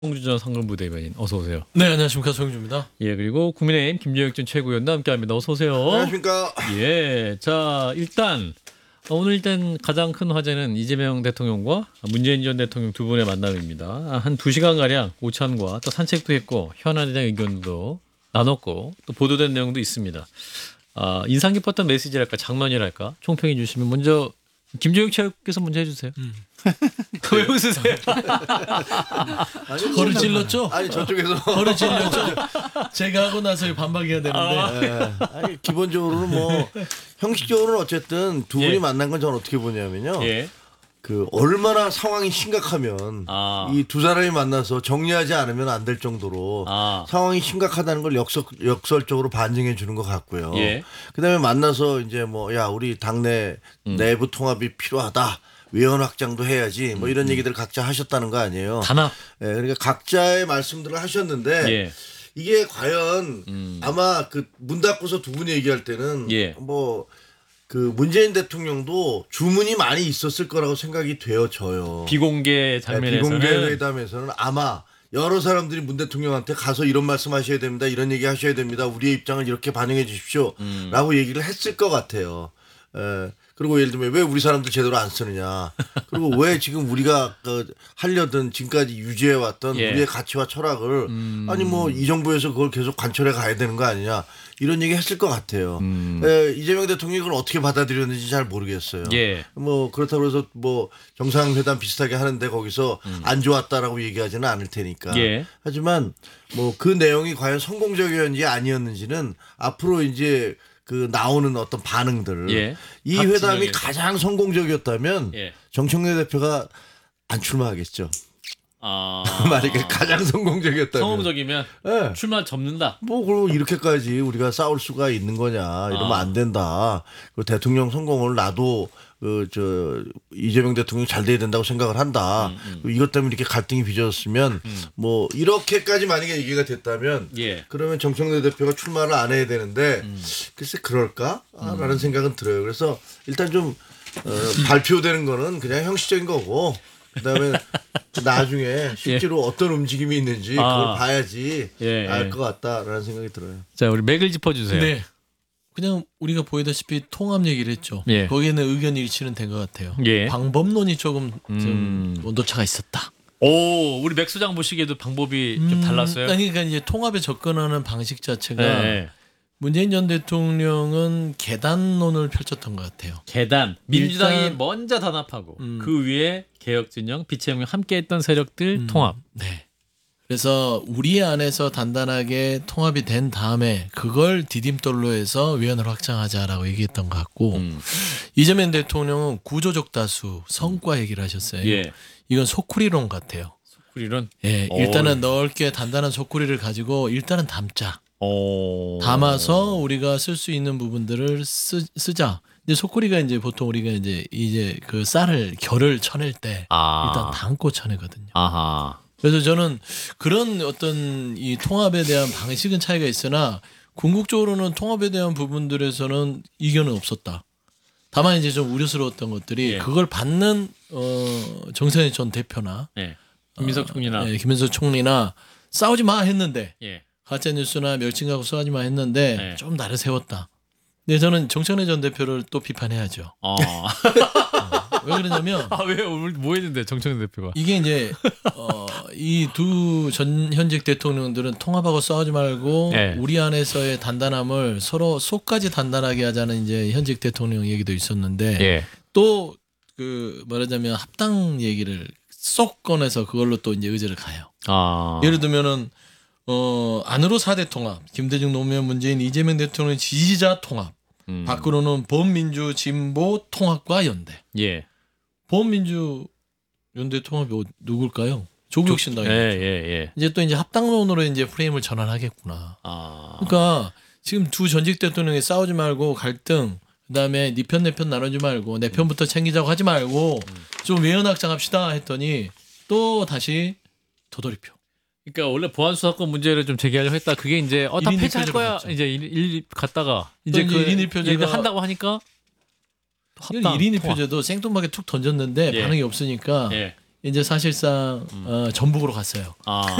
송주 전 상근부 대변인 어서 오세요. 네, 안녕하십니까, 송주입니다. 예, 그리고 국민의힘 김재혁 전 최고위원과 함께합니다. 어서 오세요. 안녕하십니까. 예, 자 일단 오늘 가장 큰 화제는 이재명 대통령과 문재인 전 대통령 두 분의 만남입니다. 한 2시간 가량 오찬과 또 산책도 했고 현안에 대한 의견도 나눴고 또 보도된 내용도 있습니다. 인상 깊었던 메시지랄까 장면이랄까 총평해 주시면 먼저 김재혁 최고께서 먼저 해주세요. 왜 웃으세요? 허를 찔렀죠? 아니 저쪽에서 허를 찔렀죠? 제가 하고 나서 반박해야 되는데. 아니, 기본적으로는 뭐 형식적으로는 어쨌든 두 분이 예. 만난 건 저는 어떻게 보냐면요. 예. 그 얼마나 상황이 심각하면 이 두 사람이 만나서 정리하지 않으면 안 될 정도로 상황이 심각하다는 걸 역설적으로 반증해 주는 것 같고요. 예. 그다음에 만나서 이제 뭐 야 우리 당내 내부 통합이 필요하다. 외연 확장도 해야지 뭐 이런 얘기들을 각자 하셨다는 거 아니에요. 단합. 예, 그러니까 각자의 말씀들을 하셨는데 예. 이게 과연 아마 그 문 닫고서 두 분이 얘기할 때는 예. 뭐 그 문재인 대통령도 주문이 많이 있었을 거라고 생각이 되어져요. 비공개 장면에서는 비공개 회담에서는 아마 여러 사람들이 문 대통령한테 가서 이런 말씀하셔야 됩니다. 이런 얘기 하셔야 됩니다. 우리의 입장을 이렇게 반영해 주십시오. 라고 얘기를 했을 것 같아요. 그리고 예를 들면 왜 우리 사람들 제대로 안 쓰느냐. 그리고 왜 지금 우리가 하려던 지금까지 유지해왔던 예. 우리의 가치와 철학을 아니 뭐 이 정부에서 그걸 계속 관철해 가야 되는 거 아니냐. 이런 얘기 했을 것 같아요. 이재명 대통령이 그걸 어떻게 받아들였는지 잘 모르겠어요. 예. 뭐 그렇다고 해서 뭐 정상회담 비슷하게 하는데 거기서 안 좋았다라고 얘기하지는 않을 테니까. 예. 하지만 뭐 그 내용이 과연 성공적이었는지 아니었는지는 앞으로 이제 그 나오는 어떤 반응들. 예. 이 각 회담이 진영에서. 가장 성공적이었다면 예. 정청래 대표가 안 출마하겠죠. 만약에 가장 성공적이었다면. 성공적이면 예. 출마 접는다. 뭐 그리고 이렇게까지 우리가 싸울 수가 있는 거냐 이러면 안 된다. 그리고 대통령 성공을 나도 이재명 대통령이 잘 돼야 된다고 생각을 한다. 이것 때문에 이렇게 갈등이 빚어졌으면 뭐 이렇게까지 만약에 얘기가 됐다면 예. 그러면 정청래 대표가 출마를 안 해야 되는데 글쎄 그럴까라는 생각은 들어요. 그래서 일단 좀 발표되는 거는 그냥 형식적인 거고 그다음에 나중에 실제로 어떤 움직임이 있는지 그걸 봐야지 예, 알 예. 것 같다라는 생각이 들어요. 자, 우리 맥을 짚어주세요. 네. 그냥 우리가 보이다시피 통합 얘기를 했죠. 예. 거기에는 의견 일치는 된 것 같아요. 예. 방법론이 조금 좀 온도차가 있었다. 오, 우리 맥 소장 보시기에도 방법이 좀 달랐어요. 아니, 그러니까 이제 통합에 접근하는 방식 자체가 네. 문재인 전 대통령은 계단론을 펼쳤던 것 같아요. 계단. 민주당이 일단- 먼저 단합하고 그 위에 개혁진영, 비치혁명 함께했던 세력들 통합. 네. 그래서 우리 안에서 단단하게 통합이 된 다음에 그걸 디딤돌로 해서 위원을 확장하자라고 얘기했던 것 같고 이재명 대통령은 구조적 다수 성과 얘기를 하셨어요. 예. 이건 소쿠리론 같아요. 이런. 예, 일단은 넓게 단단한 소쿠리를 가지고 일단은 담자. 담아서 우리가 쓸 수 있는 부분들을 쓰자. 이제 소쿠리가 이제 보통 우리가 이제 그 쌀을 결을 쳐낼 때 일단 담고 쳐내거든요. 아하. 그래서 저는 그런 어떤 이 통합에 대한 방식은 차이가 있으나 궁극적으로는 통합에 대한 부분들에서는 이견은 없었다. 다만 이제 좀 우려스러웠던 것들이 예. 그걸 받는 정세현 전 대표나 예. 김민석 총리나. 김현석 총리나 싸우지 마 했는데 예. 가짜 뉴스나 멸칭 갖고 싸우지 마 했는데 네. 좀 나를 세웠다. 근데 저는 정청래 전 대표를 또 비판해야죠. 왜 그러냐면 왜 오늘 뭐 했는데 정청래 대표가? 이게 이제 이 두 전 현직 대통령들은 통합하고 싸우지 말고 네. 우리 안에서의 단단함을 서로 속까지 단단하게 하자는 이제 현직 대통령 얘기도 있었는데 예. 또 그 말하자면 합당 얘기를 쏙 꺼내서 그걸로 또 이제 의제를 가요. 예를 들면은 안으로 4대 통합, 김대중 노무현 문재인 이재명 대통령 지지자 통합, 밖으로는 범민주 진보 통합과 연대. 예. 범민주 연대 통합이 누굴까요? 조국혁신당이. 예. 이제 또 이제 합당론으로 이제 프레임을 전환하겠구나. 그러니까 지금 두 전직 대통령이 싸우지 말고 갈등, 그다음에 네 편 내 편 나누지 말고 내 편부터 챙기자고 하지 말고 좀 외연 확장합시다 했더니 또 다시 도돌이표. 그러니까 원래 보안수사권 문제를 좀 제기하려고 했다. 그게 이제 다 1인 폐지할 1표제로 거야. 갔죠. 이제 일 갔다가 이제 이제 그 1인 1표제가 얘기를 한다고 하니까 합당 1인 통합. 1표제도 생뚱하게 툭 던졌는데 예. 반응이 없으니까 예. 이제 사실상 전북으로 갔어요. 아.